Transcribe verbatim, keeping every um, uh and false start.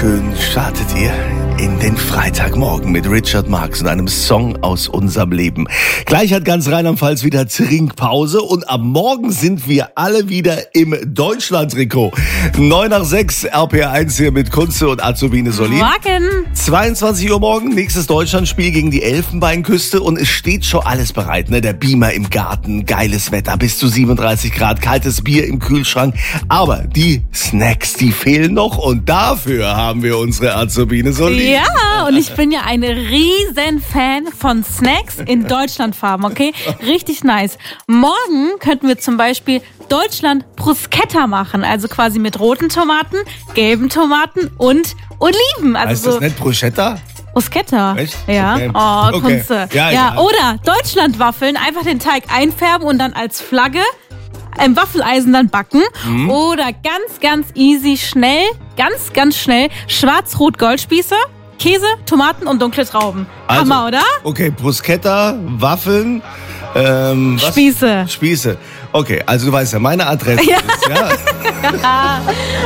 schön startet ihr in den Freitagmorgen mit Richard Marx und einem Song aus unserem Leben. Gleich hat ganz Rheinland-Pfalz wieder Trinkpause und am Morgen sind wir alle wieder im Deutschland-Trikot. neun nach sechs, R P R eins hier mit Kunze und Azubine Solin. Morgen. zweiundzwanzig Uhr morgen, nächstes Deutschlandspiel gegen die Elfenbeinküste und es steht schon alles bereit, ne? Der Beamer im Garten, geiles Wetter, bis zu siebenunddreißig Grad, kaltes Bier im Kühlschrank. Aber die Snacks, die fehlen noch und dafür haben wir unsere Azubine Solin. Ja, und ich bin ja ein riesen Fan von Snacks in Deutschlandfarben, okay? Richtig nice. Morgen könnten wir zum Beispiel Deutschland Bruschetta machen, also quasi mit roten Tomaten, gelben Tomaten und Oliven. Also Heißt so das nicht Bruschetta? Bruschetta. Echt? Ja. Okay. Oh, Okay. Kunze. Ja, Ja, egal. oder Deutschlandwaffeln, einfach den Teig einfärben und dann als Flagge im Waffeleisen dann backen. Mhm. Oder ganz, ganz easy, schnell, ganz, ganz schnell Schwarz-Rot-Goldspieße, Käse, Tomaten und dunkle Trauben. Also, Hammer, oder? Okay, Bruschetta, Waffeln, ähm, was? Spieße. Spieße. Okay, also du weißt ja, meine Adresse Ja. ist, ja.